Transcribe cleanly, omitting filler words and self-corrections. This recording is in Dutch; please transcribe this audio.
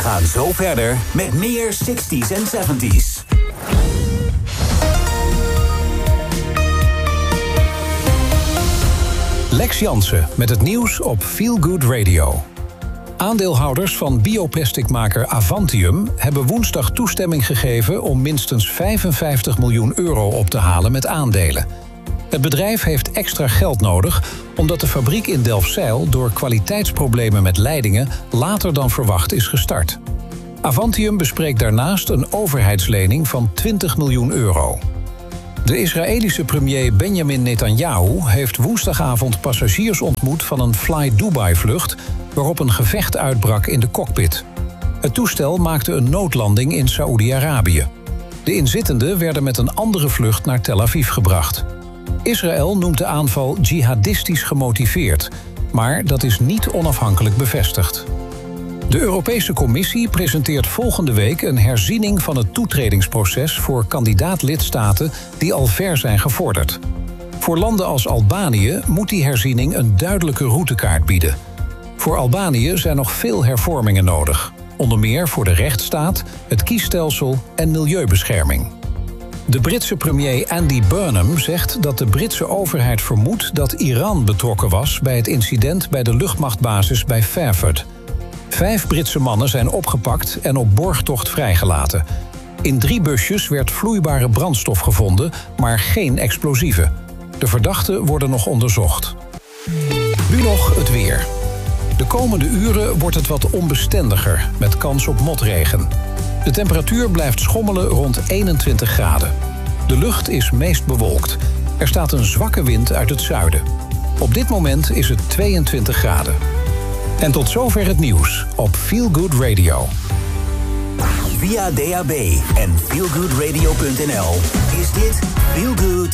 gaan zo verder met meer 60s en 70s. Lex Jansen met het nieuws op Feel Good Radio. Aandeelhouders van bioplasticmaker Avantium hebben woensdag toestemming gegeven om minstens €55 miljoen op te halen met aandelen. Het bedrijf heeft extra geld nodig omdat de fabriek in Delfzijl door kwaliteitsproblemen met leidingen later dan verwacht is gestart. Avantium bespreekt daarnaast een overheidslening van €20 miljoen. De Israëlische premier Benjamin Netanyahu heeft woensdagavond passagiers ontmoet van een Fly Dubai-vlucht waarop een gevecht uitbrak in de cockpit. Het toestel maakte een noodlanding in Saoedi-Arabië. De inzittenden werden met een andere vlucht naar Tel Aviv gebracht. Israël noemt de aanval jihadistisch gemotiveerd, maar dat is niet onafhankelijk bevestigd. De Europese Commissie presenteert volgende week een herziening van het toetredingsproces voor kandidaat-lidstaten die al ver zijn gevorderd. Voor landen als Albanië moet die herziening een duidelijke routekaart bieden. Voor Albanië zijn nog veel hervormingen nodig, onder meer voor de rechtsstaat, het kiesstelsel en milieubescherming. De Britse premier Andy Burnham zegt dat de Britse overheid vermoedt dat Iran betrokken was bij het incident bij de luchtmachtbasis bij Fairford. 5 Britse mannen zijn opgepakt en op borgtocht vrijgelaten. In 3 busjes werd vloeibare brandstof gevonden, maar geen explosieven. De verdachten worden nog onderzocht. Nu nog het weer. De komende uren wordt het wat onbestendiger, met kans op motregen. De temperatuur blijft schommelen rond 21 graden. De lucht is meest bewolkt. Er staat een zwakke wind uit het zuiden. Op dit moment is het 22 graden. En tot zover het nieuws op Feel Good Radio. Via DAB en feelgoodradio.nl is dit Feel Good